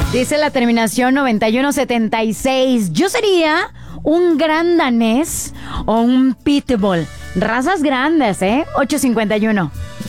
Dice la terminación 9176. Yo sería un gran danés o un pitbull. Razas grandes, 851.